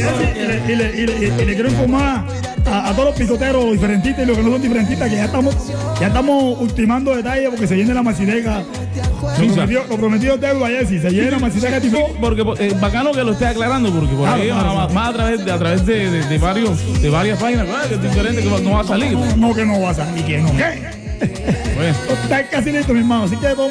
Y le quiero informar a todos los picoteros, los diferentistas y los que no son diferentistas, que ya estamos ultimando detalles porque se viene la macideca. Lo prometido es deuda, Jessy. Se viene la macideca. Sí, porque bacano que lo esté aclarando, porque por ahí más a través de varias páginas, que es diferente, que no va a salir. No, que no va a salir, que no. ¿Qué? Bueno. Está casi listo, mi hermano. Así que